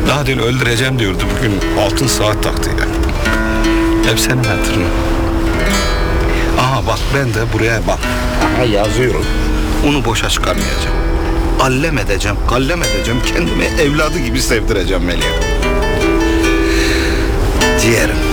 Daha dün öldüreceğim diyordu, bugün altın saat taktı ya. Hep senin hatırın. Aha bak, ben de buraya bak. Aha yazıyorum. Onu boşa çıkarmayacağım. Allem edeceğim, kallem edeceğim. Kendimi evladı gibi sevdireceğim Melih. Ciğerim.